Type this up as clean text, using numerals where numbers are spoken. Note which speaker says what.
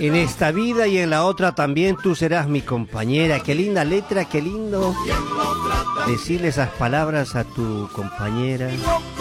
Speaker 1: En esta vida y en la otra también tú serás mi compañera. Qué linda letra, qué lindo decirle esas palabras a tu compañera.